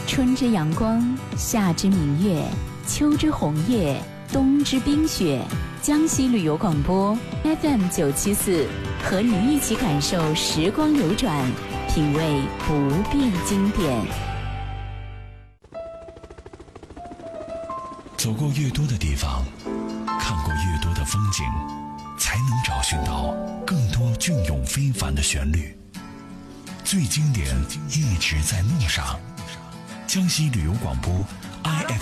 春之阳光，夏之明月，秋之红叶，冬之冰雪。江西旅游广播 FM974，和你一起感受时光流转，品味不变经典。 走过越多的地方，看过越多的风景，才能找寻到更多隽永非凡的旋律。最经典一直在路上。江西旅游广播